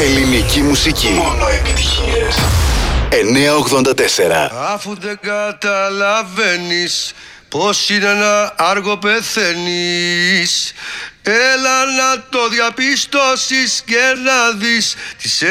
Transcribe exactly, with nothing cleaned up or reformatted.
Ελληνική μουσική. Μόνο επιτυχίες. εννιακόσια ογδόντα τέσσερα. Αφού δεν καταλαβαίνεις πως είναι ένα άργο πεθαίνεις, έλα να το διαπιστώσεις και να δεις τις